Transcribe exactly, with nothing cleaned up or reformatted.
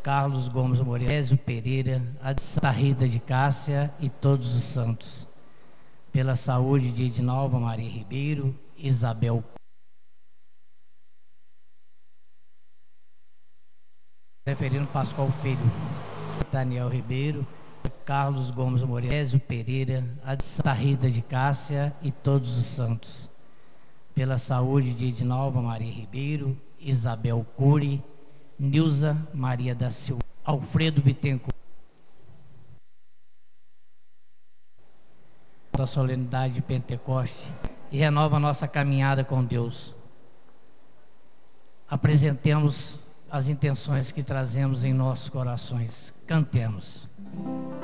Carlos Gomes Moreira, Ézio Pereira, a de Santa Rita de Cássia e todos os santos. Pela saúde de Edinalva Maria Ribeiro, Isabel Severino Pascoal Filho, Daniel Ribeiro, Carlos Gomes Moreira, Ézio Pereira, a de Santa Rita de Cássia e todos os santos. Pela saúde de Edinalva Maria Ribeiro, Isabel Cury, Nilza Maria da Silva, Alfredo Bittencourt. Da solenidade de Pentecoste e renova a nossa caminhada com Deus. Apresentemos as intenções que trazemos em nossos corações. Cantemos.